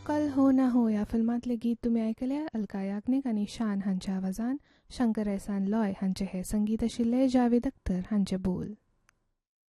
कल हो ना हो या फिल्मांतले गीत तुमी आयकले. अलका याग्निक आनी शान हांच्या आवाजान. शंकर एहसान लॉय हांचे हे संगीत आशिल्ले. जावेद अख्तर हांचे बोल.